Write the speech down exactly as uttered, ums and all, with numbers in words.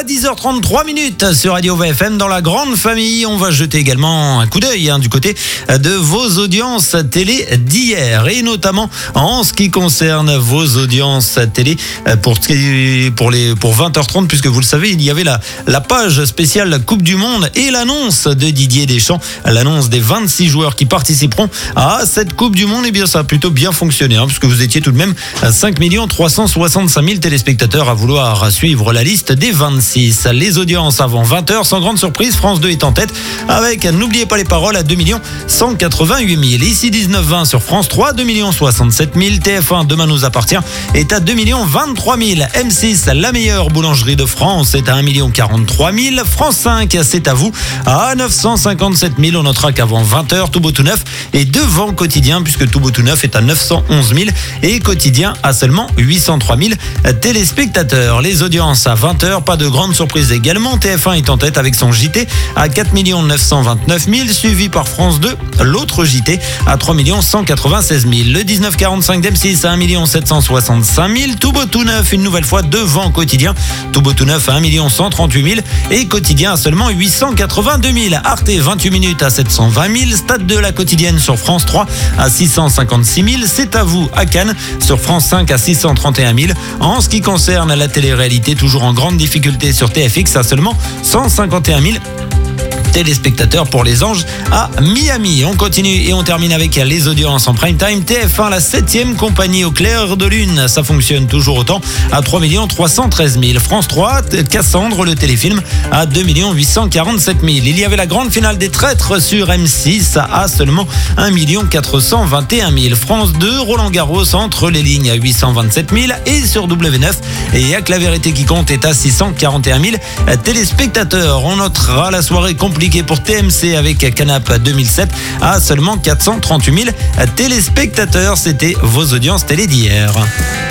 À dix heures trente-trois minutes sur Radio V F M, dans la grande famille, on va jeter également un coup d'œil hein, du côté de vos audiences télé d'hier, et notamment en ce qui concerne vos audiences télé pour, pour, les, pour vingt heures trente, puisque vous le savez, il y avait la, la page spéciale Coupe du Monde et l'annonce de Didier Deschamps, l'annonce des vingt-six joueurs qui participeront à cette Coupe du Monde. Et bien ça a plutôt bien fonctionné, hein, puisque vous étiez tout de même cinq millions trois cent soixante-cinq mille téléspectateurs à vouloir suivre la liste des vingt-six. Les audiences avant vingt heures, sans grande surprise, France deux est en tête avec, n'oubliez pas les paroles, à deux millions cent quatre-vingt-huit mille. Ici dix-neuf vingt sur France trois, deux millions soixante-sept mille. T F un, Demain nous appartient, est à deux millions vingt-trois mille. M six, La meilleure boulangerie de France, est à un million quarante-trois mille. France cinq, C'est à vous, à neuf cent cinquante-sept mille. On notera qu'avant vingt heures, Tout beau tout neuf est devant Quotidien, puisque Tout beau tout neuf est à neuf cent onze mille et Quotidien a seulement huit cent trois mille téléspectateurs. Les audiences à vingt heures, pas de grande surprise également. T F un est en tête avec son J T à quatre millions neuf cent vingt-neuf mille, suivi par France deux, l'autre J T à trois millions cent quatre-vingt-seize mille. Le dix-neuf quarante-cinq d'M six à un million sept cent soixante-cinq mille. Tout beau tout neuf, une nouvelle fois devant Quotidien. Tout beau tout neuf à un million cent trente-huit mille et Quotidien à seulement huit cent quatre-vingt-deux mille. Arte, vingt-huit minutes à sept cent vingt mille. Stade de la Quotidienne sur France trois à six cent cinquante-six mille. C'est à vous à Cannes sur France cinq à six cent trente et un mille. En ce qui concerne la télé-réalité, toujours en grande difficulté sur T F X à seulement cent cinquante et un mille téléspectateurs pour Les Anges à Miami. On continue et on termine avec les audiences en prime time. T F un, la septième compagnie au clair de lune, ça fonctionne toujours autant à trois millions trois cent treize mille. France trois, Cassandre, le téléfilm, à deux millions huit cent quarante-sept mille. Il y avait la grande finale des traîtres sur M six à seulement un million quatre cent vingt et un mille. France deux, Roland Garros, entre les lignes, à huit cent vingt-sept mille. Et sur W neuf, et Y'a que la vérité qui compte, est à six cent quarante et un mille téléspectateurs. On notera la soirée compliquée pour T M C avec Canap deux mille sept à seulement quatre cent trente-huit mille téléspectateurs. C'était vos audiences télé d'hier.